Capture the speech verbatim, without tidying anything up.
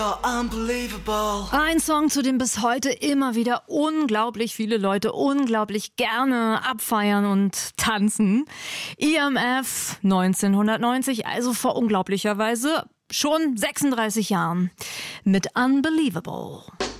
Unbelievable. Ein Song, zu dem bis heute immer wieder unglaublich viele Leute unglaublich gerne abfeiern und tanzen. E M F neunzehnhundertneunzig, also vor unglaublicherweise schon sechsunddreißig Jahren mit Unbelievable.